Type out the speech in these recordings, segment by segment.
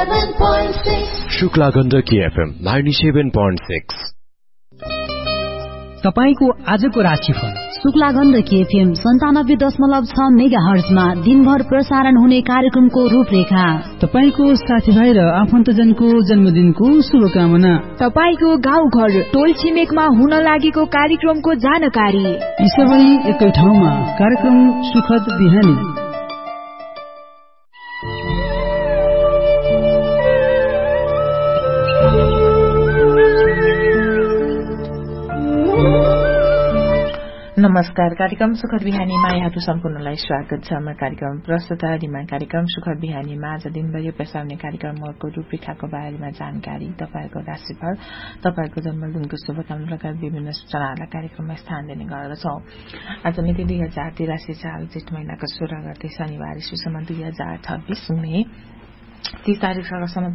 97.6 Shukla Gandaki FM 97.6 तपाईको आजको राशिफल। शुक्ला गण्डकी FM 97.6 मेगाहर्जमा दिनभर प्रसारण हुने कार्यक्रमको रूपरेखा, तपाईको साथीभाइ र आफन्तजनको जन्मदिनको शुभकामना, तपाईको गाउँ घर टोल छिमेकमा हुन लागेको कार्यक्रमको जानकारी, यी सबै एकै ठाउँमा कार्यक्रम सुखद बिहानी। नमस्कार, कार्यक्रम सुखद बिहानीमा यहाँहरू सम्पूर्णलाई स्वागत छ। म कार्यक्रम प्रस्तुता रिमा। कार्यक्रम सुखद बिहानीमा आज दिनभरि प्रसारण कार्यक्रमहरूको रूपरेखाको बारेमा जानकारी, तपाईहरूको राशिफल, तपाईहरूको जन्मदिनको शुभकामना लगायत विभिन्न सूचनाहरूलाई कार्यक्रममा स्थान दिने गर्दछौं। आज मिति 2083 साल जेठ महिनाको 16 गते शनिबार ईस्वीसम्म 2026 मे 30 तारिक सगसम्मत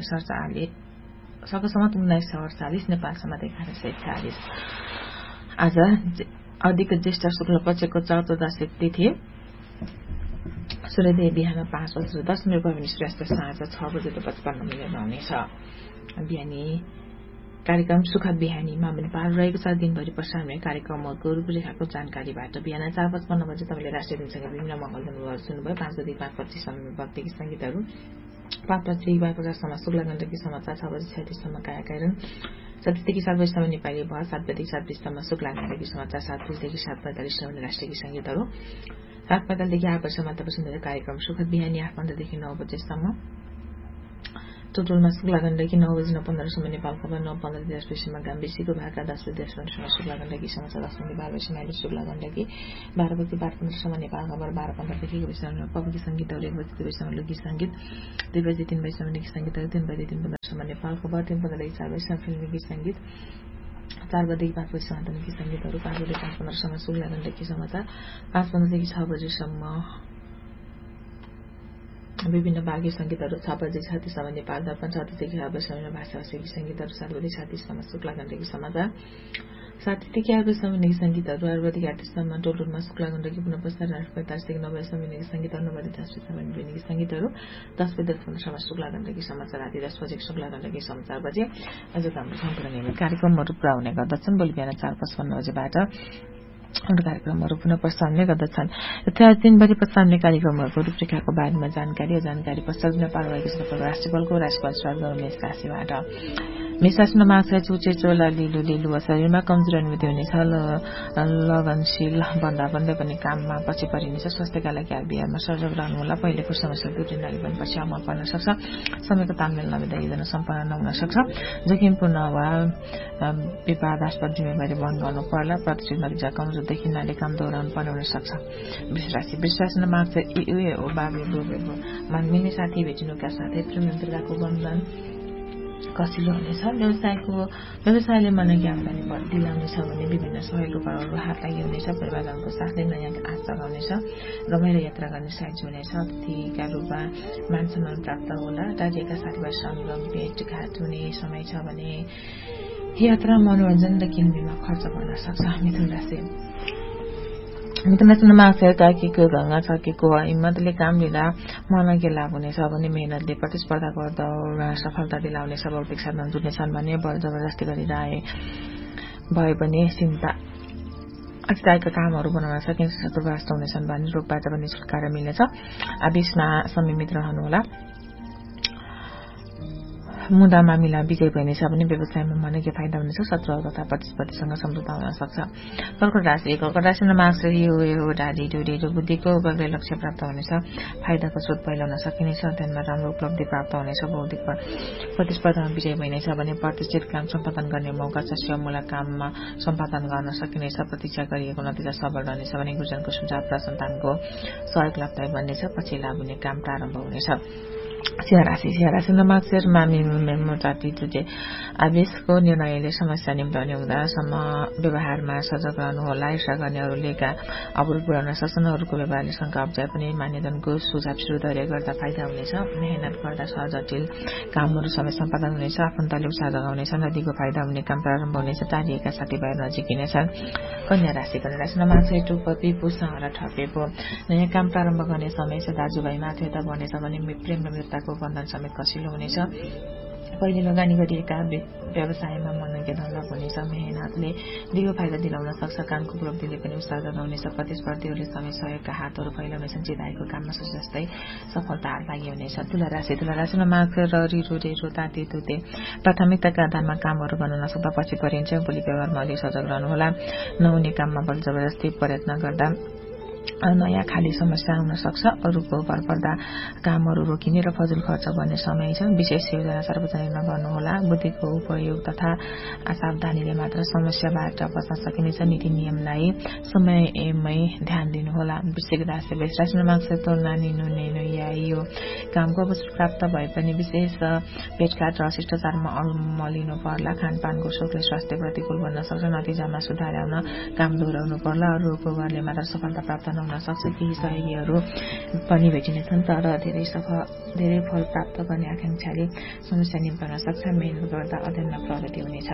1948 नेपाल सम्मत 1148। आज अधिक ज्येष्ठ शुक्ल पक्षको चतुर्दशी तिथि, सूर्योदय बिहान 5:10 भने सूर्यास्त साँझ 6:55 हुनेछ। बिहानी कार्यक्रम सुखद बिहानीमा पनि पालो रहेको छ। दिनभरि प्रसारण हुने कार्यक्रमहरूको रूपरेखाको जानकारीबाट बिहान 4:55 बजे तपाईँले राष्ट्रिय दिनसँग विभिन्न मङ्गल धनुहरू सुन्नुभयो। 5:25 भक्ति संगीतहरू, 5:50 शुक्ला गण्डकी समाचार, 6:36 कायाकरण, 7:00 7 बजीसम्म नेपाली भयो, 7:00 7 बजीसम्म शुक्ला गण्डकी समाचार, 7:00 7:45 राष्ट्रिय संगीतहरू, 7:45 8 बजीसम्म तपाईँ कार्यक्रम सुखद बिहानी, 8:15 9 बजेसम्म टोटलमा शुक्ला गण्डकी, 9 बजी 9:15 नेपाल खबर, 9:15 10 बजीसम्म गाम्बेसीको भाका, 10 बजी 10 मिनटसम्म शुक्ला गण्डकी समाचार, 10 बजी 12 बजीसम्म शुक्ला गण्डकी, 12 बजी 12:15 नेपाल खबर, 12:15 पब्लिक संगीतहरू, 1 बजी 2 बजीसम्म लोकगीत संगीत, 2 बजी 3 बजीसम्म लोकगीत संगीतहरू, 3 बजी 3:15 नेपाल खबर, 3:15 4 बजीसम्म फिल्मी गीत संगीत, 4 बजी 5 बजीसम्म गीत संगीतहरू, 5 बजी 5:15 शुक्ला गण्डकी समाचार, 5:15 6 बजीसम्म विभिन्न भाग्य संगीतहरू, 6 बजी 36 नेपाल दर्पण, 7 बजी 8 बजीसम्म भाषा संगीतहरू, 7 बजी 37 शुक्ला गण्डकी समाचार, 7 बजी 8 बजीसम्म गीत संगीतहरू, 8 बजी 38 टोटलमा शुक्ला गण्डकी पुनः प्रसारण, 8:45 9 बजीसम्म गीत संगीतहरू, 9 बजी 10 बजीसम्म गीत संगीतहरू, 10 बजी 10:15 शुक्ला गण्डकी समाचार आदि, 10 बजी शुक्ला गण्डकी समाचार बजे आजको हाम्रो सम्पूर्ण नियमित कार्यक्रमहरू पुरा हुने गर्दछन्। भोलि बिहान 4:55 बजेबाट कार्यक्रमहरू पुनः प्रसारण गर्दछन्। यता दिनभरि प्रसारण कार्यक्रमहरूको रूपरेखाको बारेमा जानकारी पश्चात नेपाल रहेको छ। राशिफलको राशिफल स्वागत गर्नु मेष राशिबाट। मेष राशिमा मार्क्स चुचे चोला लिलु शरीरमा कमजोर अनुभूति हुनेछ। लगनशील भन्दा भन्दै पनि काममा पछि परिनेछ। स्वास्थ्यका लागि बिहारमा सजग रहनु होला। पहिलेको समस्या दुर्दिनले पनि पछि अमल पर्न सक्छ। समयको तालमेल नमिल्दा योजना सम्पन्न नहुन सक्छ। जोखिमपूर्ण वा विवादास्पद जिम्मेवारी वहन गर्नु पर्ला। प्रतिष्ठित नतिजा कमजोर देखिनाले काम दोहोऱ्याउनु पर्ने हुन सक्छ। वृष राशिमा मार्क्स मिल्ने साथी भेटिनुका साथै प्रेम मित्रताको बन्धन कसिलो हुनेछ। व्यवसायले मनकी आम्दानी दिलाउनेछ भने विभिन्न सहयोगहरू हात लागि हुनेछ। परिवारजनको साथले नयाँ आश जगाउनेछ। रमाइलो यात्रा गर्ने साइज हुनेछ। अतिथिका रूपमा मान सम्मान प्राप्त होला। राज्यका साथीभाइसँग भेटघाट हुने समय छ भने यात्रा, मनोरञ्जन र किनमेलमा खर्च गर्न सक्छ। मिथुन राशिमा मार्क्स काकीको गंगा छकेको हिम्मतले काम लिँदा मनकै लाभ हुनेछ भने मेहनतले प्रतिस्पर्धाको दौडमा सफलता दिलाउनेछ। भौतिक साधन जुट्नेछन् भने बल जबरजस्ती गरिरहे भए पनि चिन्ता अतिदायका कामहरू बनाउन सकिन्छ। शत्रुग्रस्त हुनेछन् भने रोगबाट पनि छुटकारा मिल्नेछ। आदेशमा संयमित रहनुहोला। मुद्दा मामिला विजय भइनेछ भने व्यवसायमा मनकै फाइदा हुनेछ। शत्रु तथा प्रतिस्पर्धीसँग सम्झौता हुन सक्छ। कर्कट राशिमा मार्क्स ढिलो बुद्धिको बलले लक्ष्य प्राप्त हुनेछ। फाइदाको स्रोत पहिलाउन सकिनेछ। अध्ययनमा राम्रो उपलब्धि प्राप्त हुनेछ। बौद्धिक प्रतिस्पर्धामा विजय भइनेछ भने प्रतिष्ठित काम सम्पादन गर्ने मौका छ। सेवामूलक काममा सम्पादन गर्न सकिनेछ। प्रतीक्षा गरिएको नतिजा सबल रहनेछ भने गुरुजनको सुझाव र सन्तानको सहयोग लाभदायी बन्नेछ। पछि लाभ हुने काम प्रारम्भ हुनेछ। सिंह राशिमा मार्क्स आवेशको निर्णयले समस्या निम्ताउने हुँदासम्म व्यवहारमा सजग रहनुहोला। ईर्षा गर्नेहरूले अवरोध पुर्याउन सक्छन्। अरूको व्यवहारले शंका अप्जाए पनि मान्यजनको सुझाव स्वीकार गर्दा फाइदा हुनेछ। मेहनत गर्दा सहज जटिल कामहरू समय सम्पादन हुनेछ। आफन्तले उत्साह जगाउनेछ। नदीको फाइदा हुने काम प्रारम्भ हुनेछ। टाढिएका साथीभाइ नजिकिनेछन्। कन्या राशिमा मार्क्स पुसँग ठपेको नयाँ काम प्रारम्भ गर्ने समय छ। दाजुभाइमा आत्मीयता बढ्नेछ भने प्रेम र दर्ताको बन्धन समेत कसिलो हुनेछ। पहिले लगानी गरिएका व्यवसायमा मनोज्ञ धनलाभ हुनेछ। मेहनतले दिगो फाइदा दिलाउन सक्छ। कामको उपलब्धिले पनि उत्साह जगाउनेछ। प्रतिस्पर्धीहरूले समय सहयोगका हातहरू फैलाउनेछन्। चिताएको काममा जस्तै सफलता लागि हुनेछ। तुला राशिमा माग र रिरो रेरो ताते तुते प्राथमिकताका आधारमा कामहरू गर्न नसक्दा पछि परिन्छ। बोली व्यवहारमा अलि सजग रहनुहोला। नहुने काममा बल जबरजस्ती प्रयत्न गर्दा नयाँ खाली समस्या हुन सक्छ। अरूको भर पर्दा कामहरू रोकिने र फजुल खर्च गर्ने समय छ। विशेष योजना सार्वजनिक नगर्नुहोला। बुद्धिको उपयोग तथा सावधानीले मात्र समस्याबाट बच्न सकिनेछ। नीति नियमलाई समयमै ध्यान दिनुहोला। वृश्चिक राशिमा माग तुलना यो कामको अवसर प्राप्त भए पनि विशेष भेटघाट र शिष्टाचारमा अल्मलिनु पर्ला। खानपानको शोकले स्वास्थ्य प्रतिकूल बन्न सक्छ। नतिजामा सुधार आउन काम दोहोऱ्याउनु पर्ला। अरूको घरले मात्र सफलता प्राप्त नहुन सक्छ। केही सहयोगीहरू पनि भेटिनेछन् तर धेरै फल प्राप्त गर्ने आकांक्षाले समस्या निम्त्याउन सक्छ। मेहनत गर्दा अध्ययनमा प्रगति हुनेछ।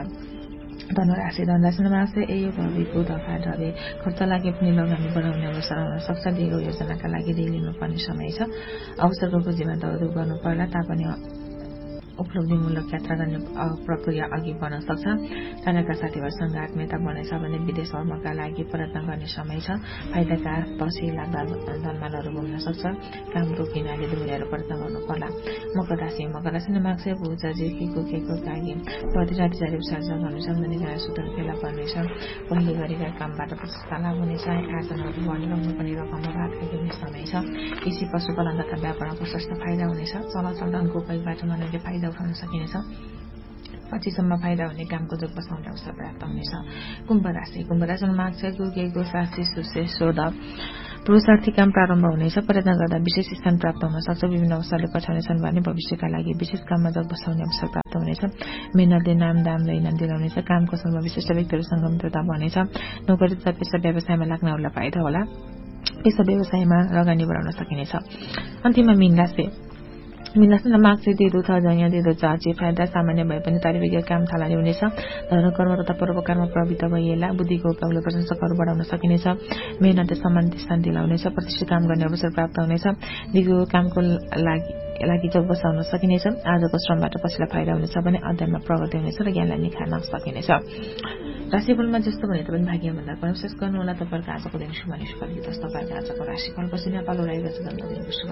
धनराशिमा यो भविको दफा ढबे खर्च लागे पनि लगानी बढाउने अवसर आउन सक्छ। दिगो योजनाका लागि लिनुपर्ने समय छ। अवसरको खोजीमा दौड गर्नु पर्ला तापनि उपलब्धिमूलक यात्रा गर्ने प्रक्रिया अघि बढ्न सक्छ। टाढाका साथीभाइसँग आत्मीयता बनेछ भने विदेश भ्रमणका लागि प्रयत्न गर्ने समय छ। फाइदाका पछि लाग्दा धनमालहरू घुम्न सक्छ। काम रोकिनाले दोहोऱ्याएर प्रयत्न गर्नु पर्ला। मकर राशिमा माग भुजाजीको केको लागि प्रतिराति जारी उपचार गर्नेछ। आम्दानी सुधार फेला पर्नेछ। पहिले गरेका कामबाट प्रशस्त लाभ हुनेछ। आर्जनहरू बढ्ने र हुनुपर्ने रकममा भाग खाइदिने समय छ। कृषि पशुपालन तथा व्यापारमा प्रशस्त फाइदा हुनेछ। चलाचल धनको उपयोगबाट मनले फाइदा उठाउन सकिनेछ। पछिसम्म फाइदा हुने कामको जोग बसाउने अवसर प्राप्त हुनेछ। कुम्भ राशिमा माग गुगेको साक्षी सुसे शोध पुरुषार्थी काम प्रारम्भ हुनेछ। प्रयत्न गर्दा विशेष स्थान प्राप्त हुन सक्छ। विभिन्न अवसरले पछाउनेछन् भने भविष्यका लागि विशेष काममा जोग बसाउने अवसर प्राप्त हुनेछ। मेहनतले नाम दामले इनाम दिलाउनेछ। काम कौशलमा विशिष्ट व्यक्तिहरूसँग मित्रता बनेछ। नोकरी तथा पेसा व्यवसायमा लाग्नेहरूलाई फाइदा होला। पेसा व्यवसायमा लगानी बढाउन सकिनेछ। अन्तिममा मीन राशिमा माग दिदो छ जया दिदो चाचे फाइदा सामान्य भए पनि तारिविज्ञ काम थालनी हुनेछ। धर्म कर्म तथा परोपकारमा प्रवृत्त भइएला। बुद्धिको उपयोगले प्रशंसकहरू बढाउन सकिनेछ। मेहनतले सम्मान स्थान दिलाउनेछ। प्रतिष्ठित काम गर्ने अवसर प्राप्त हुनेछ। दिगो कामको लागि जोग बसाउन सकिनेछ। आजको श्रमबाट पछिल्ला फाइदा हुनेछ भने अध्ययनमा प्रगति हुनेछ र ज्ञानलाई निखार्न सकिनेछ। राशिफलमा जस्तो भने तपाईँ भाग्य भन्दा पनि विशेष गर्नुहोला। तपाईँहरूको आजको दिन शुभ निष्फल। तपाईँहरूको आजको राशिफल पछि नेपाल रहेको छ।